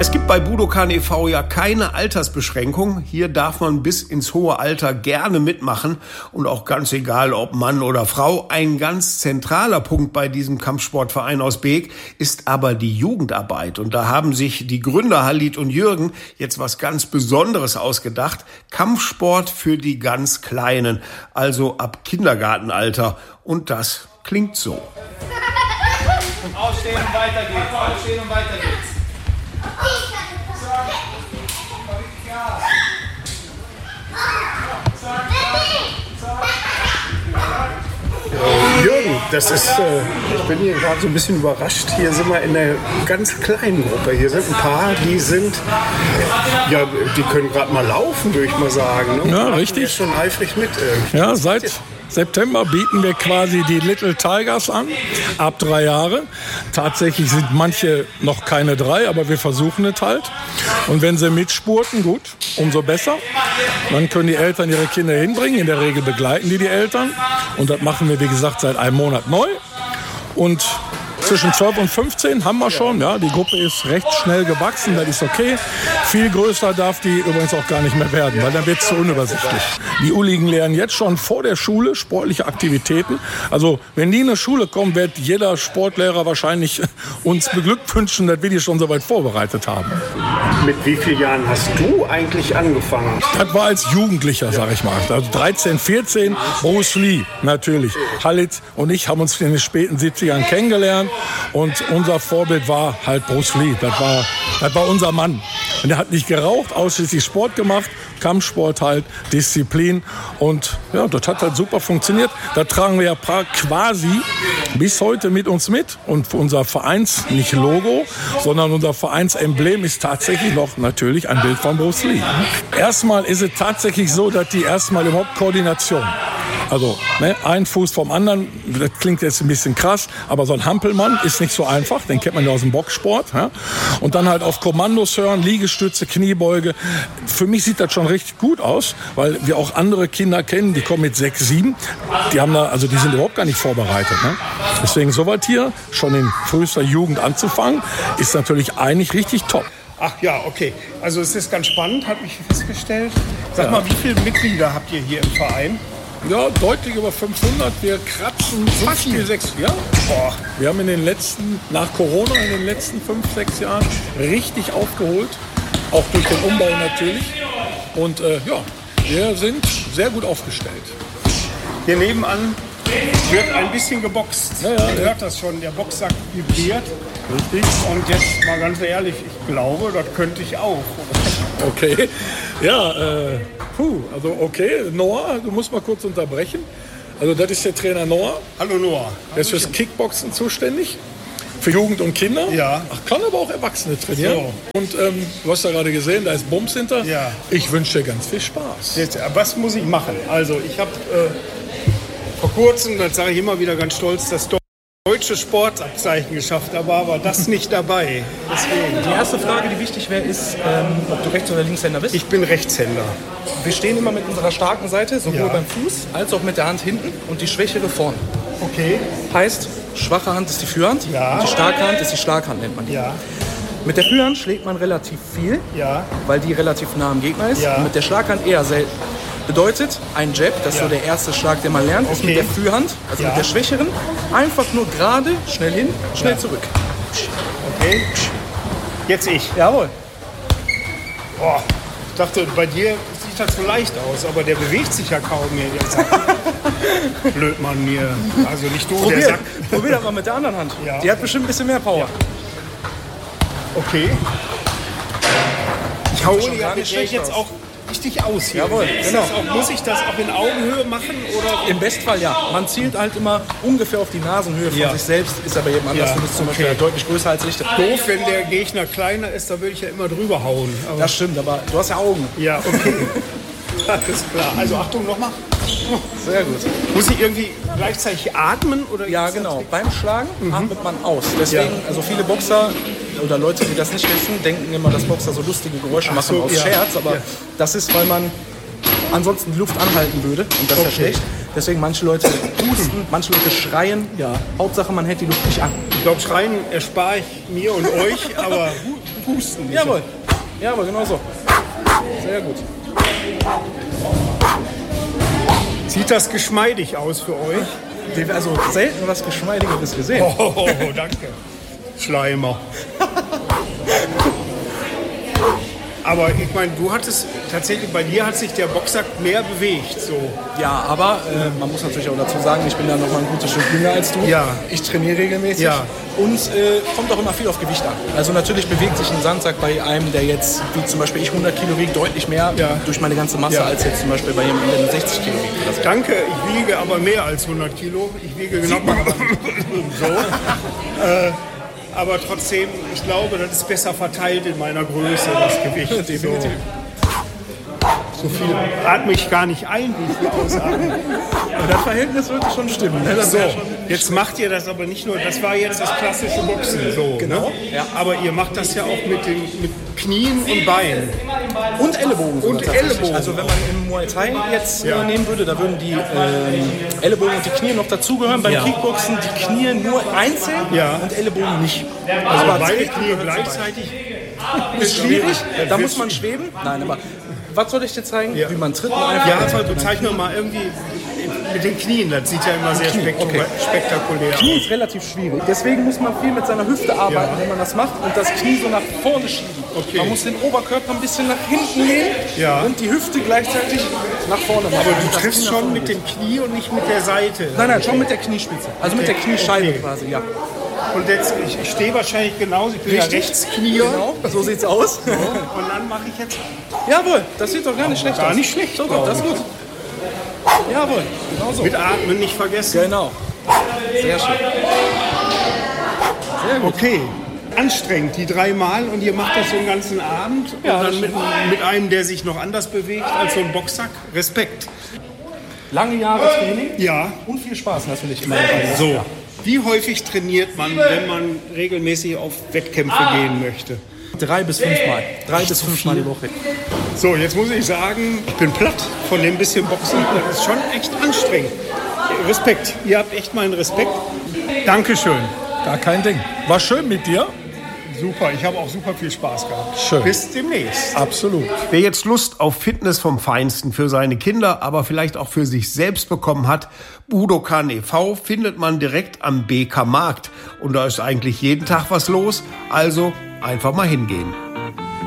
Es gibt bei Budokan e.V. ja keine Altersbeschränkung. Hier darf man bis ins hohe Alter gerne mitmachen und auch ganz egal, ob Mann oder Frau. Ein ganz zentraler Punkt bei diesem Kampfsportverein aus Beek ist aber die Jugendarbeit. Und da haben sich die Gründer Halit und Jürgen jetzt was ganz Besonderes ausgedacht. Kampfsport für die ganz Kleinen, also ab Kindergartenalter. Und das klingt so. Aufstehen und weiter geht's. Aufstehen und weiter geht's. Jürgen, das ist, ich bin hier gerade so ein bisschen überrascht. Hier sind wir in einer ganz kleinen Gruppe. Hier sind ein paar, die sind, ja, die können gerade mal laufen, würde ich mal sagen. Ne? Ja, richtig. Schon eifrig mit. Ja, seit September bieten wir quasi die Little Tigers an, ab 3 Jahre. Tatsächlich sind manche noch keine 3, aber wir versuchen es halt. Und wenn sie mitspurten, gut, umso besser. Dann können die Eltern ihre Kinder hinbringen. In der Regel begleiten die Eltern. Und das machen wir, wie gesagt, seit einem Monat neu. Und zwischen 12 und 15 haben wir schon. Ja, die Gruppe ist recht schnell gewachsen, das ist okay. Viel größer darf die übrigens auch gar nicht mehr werden, weil dann wird es zu unübersichtlich. Die Uligen lernen jetzt schon vor der Schule sportliche Aktivitäten. Also wenn die in eine Schule kommen, wird jeder Sportlehrer wahrscheinlich uns beglückwünschen, dass wir die schon so weit vorbereitet haben. Mit wie vielen Jahren hast du eigentlich angefangen? Das war als Jugendlicher, sag ich mal. Also 13, 14, Bruce Lee natürlich. Halit und ich haben uns in den späten 70ern kennengelernt. Und unser Vorbild war halt Bruce Lee. Das war unser Mann. Und er hat nicht geraucht, ausschließlich Sport gemacht. Kampfsport halt, Disziplin. Und ja, das hat halt super funktioniert. Da tragen wir ja quasi bis heute mit uns mit. Und unser Vereins, nicht Logo, sondern unser Vereinsemblem ist tatsächlich noch natürlich ein Bild von Bruce Lee. Erstmal ist es tatsächlich so, dass die erstmal überhaupt Koordination. Also ein Fuß vom anderen, das klingt jetzt ein bisschen krass, aber so ein Hampelmann ist nicht so einfach, den kennt man ja aus dem Boxsport. Ja? Und dann halt auf Kommandos hören, Liegestütze, Kniebeuge. Für mich sieht das schon richtig gut aus, weil wir auch andere Kinder kennen, die kommen mit 6, 7, die sind überhaupt gar nicht vorbereitet. Ne? Deswegen sowas hier schon in frühester Jugend anzufangen, ist natürlich eigentlich richtig top. Ach ja, okay. Also es ist ganz spannend, habe ich festgestellt. Sag mal, wie viele Mitglieder habt ihr hier im Verein? Ja, deutlich über 500. Wir kratzen fast die 6. Ja? Boah. Wir haben nach Corona in den letzten 5, 6 Jahren richtig aufgeholt. Auch durch den Umbau natürlich. Und wir sind sehr gut aufgestellt. Hier nebenan wird ein bisschen geboxt. Ja, man hört das schon, der Boxsack vibriert. Richtig. Und jetzt mal ganz ehrlich, ich glaube, das könnte ich auch. Okay, ja, also okay, Noah, du musst mal kurz unterbrechen. Also das ist der Trainer Noah. Hallo Noah. Der ist fürs Kickboxen zuständig, für Jugend und Kinder. Ja. Kann aber auch Erwachsene trainieren. So. Und du hast ja gerade gesehen, da ist Bums hinter. Ja. Ich wünsche dir ganz viel Spaß. Jetzt, was muss ich machen? Also ich habe vor kurzem, das sage ich immer wieder ganz stolz, das deutsche Sportabzeichen geschafft, aber das nicht dabei. Deswegen. Die erste Frage, die wichtig wäre, ist, ob du Rechts- oder Linkshänder bist. Ich bin Rechtshänder. Wir stehen immer mit unserer starken Seite, sowohl beim Fuß als auch mit der Hand hinten und die schwächere vorne. Okay. Heißt, schwache Hand ist die Führhand, und die starke Hand ist die Schlaghand, nennt man die. Ja. Mit der Führhand schlägt man relativ viel, weil die relativ nah am Gegner ist. Ja. Und mit der Schlaghand eher selten. Bedeutet, ein Jab, das ist so der erste Schlag, den man lernt, ist mit der Führhand, also mit der schwächeren, einfach nur gerade, schnell hin, schnell zurück. Okay. Jetzt ich. Jawohl. Boah, ich dachte, bei dir sieht das so leicht aus, aber der bewegt sich ja kaum mehr, der Sack. Blöd, Mann, mir. Also nicht du, der Sack. Probier das mal mit der anderen Hand. Ja. Die hat bestimmt ein bisschen mehr Power. Okay. Ich hau schon gar nicht schlecht jetzt aus. auch richtig aus hier. Jawohl, genau. Muss ich das auch in Augenhöhe machen? Oder? Im Bestfall ja. Man zielt halt immer ungefähr auf die Nasenhöhe von sich selbst, ist aber jedem anders. Du bist zum Beispiel deutlich größer als ich. Doof, wenn der Gegner kleiner ist, da würde ich ja immer drüber hauen. Aber das stimmt, aber du hast ja Augen. ja, okay. Alles klar. Also Achtung, nochmal. Sehr gut. Muss ich irgendwie gleichzeitig atmen? Oder Ja, genau. Beim Schlagen atmet man aus. Deswegen, also viele Boxer oder Leute, die das nicht wissen, denken immer, dass Boxer so lustige Geräusche machen aus Scherz. Aber das ist, weil man ansonsten die Luft anhalten würde. Und das ist ja schlecht. Deswegen manche Leute husten, manche Leute schreien. Ja, Hauptsache, man hält die Luft nicht an. Ich glaube, Schreien erspare ich mir und euch, aber pusten. Jawohl. Jawohl, genau so. Sehr gut. Sieht das geschmeidig aus für euch? Also selten was Geschmeidigeres gesehen. Oh, danke. Schleimer. Aber ich meine, du hattest tatsächlich, bei dir hat sich der Boxsack mehr bewegt. So. Ja, aber man muss natürlich auch dazu sagen, ich bin ja noch mal ein gutes Stück jünger als du. Ja. Ich trainiere regelmäßig. Ja. Und kommt auch immer viel auf Gewicht an. Also natürlich bewegt sich ein Sandsack bei einem, der jetzt, wie zum Beispiel ich 100 Kilo wiegt, deutlich mehr durch meine ganze Masse, als jetzt zum Beispiel bei jemandem, der 60 Kilo wiegt. Also Danke, ich wiege aber mehr als 100 Kilo. Ich wiege genau so. Aber trotzdem, ich glaube, das ist besser verteilt in meiner Größe, das Gewicht. Definitiv. So viel atme ich gar nicht ein, wie ich hier ausatme. Aber das Verhältnis würde schon stimmen. Ne? Das So, schon jetzt macht ihr das aber nicht nur, das war jetzt das klassische Boxen, so, Genau, ne? ja. Aber ihr macht das ja auch mit Knien und Beinen. Und Ellenbogen. Und tatsächlich. Ellenbogen. Also wenn man im Muay Thai jetzt nehmen würde, da würden die Ellenbogen und die Knie noch dazugehören. Beim Kickboxen die Knie nur einzeln und Ellenbogen nicht. Also beide Knie gleichzeitig. Ist schwierig, da muss man schweben. Nein, aber was soll ich dir zeigen? Wie man tritt einfach. Ja, also zeig mir mal irgendwie mit den Knien, das sieht ja immer sehr spektakulär aus. Knie ist relativ schwierig. Deswegen muss man viel mit seiner Hüfte arbeiten, wenn man das macht und das Knie so nach vorne schieben. Okay. Man muss den Oberkörper ein bisschen nach hinten lehnen und die Hüfte gleichzeitig nach vorne machen. Aber du triffst schon mit dem Knie und nicht mit der Seite. Nein, schon mit der Kniespitze. Also mit der Kniescheibe quasi, ja. Und jetzt, ich stehe wahrscheinlich genauso, ich bin ja Rechtsknie. Genau, so sieht's aus. Und dann mache ich jetzt... Jawohl, das sieht doch gar nicht schlecht aus. Gar nicht schlecht. So, das ist gut. Jawohl, genau so. Mit Atmen nicht vergessen. Genau. Sehr schön. Sehr gut. Okay, anstrengend, die 3 Mal und ihr macht das so einen ganzen Abend und dann mit einem, der sich noch anders bewegt als so ein Boxsack. Respekt. Lange Jahre Training und viel Spaß natürlich immer dabei. So, wie häufig trainiert man, wenn man regelmäßig auf Wettkämpfe gehen möchte? 3 bis 5 Mal. 3 bis 5 Mal die Woche. So, jetzt muss ich sagen, ich bin platt von dem bisschen Boxen. Das ist schon echt anstrengend. Respekt, ihr habt echt meinen Respekt. Dankeschön. Gar kein Ding. War schön mit dir. Super, ich habe auch super viel Spaß gehabt. Schön. Bis demnächst. Absolut. Wer jetzt Lust auf Fitness vom Feinsten für seine Kinder, aber vielleicht auch für sich selbst bekommen hat, Budokan e.V. findet man direkt am BK Markt. Und da ist eigentlich jeden Tag was los, also einfach mal hingehen.